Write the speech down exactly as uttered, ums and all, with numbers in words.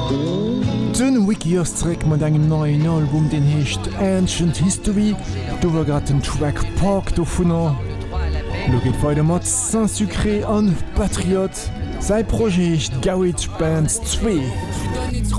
Den Wikiostreck mat engem neuen Album den hecht Ancient History, do war grad den Track Park do vunner. Lo geht weiter mat Saint-Sucré an Patriot, sei Projekt Garage Band zwei.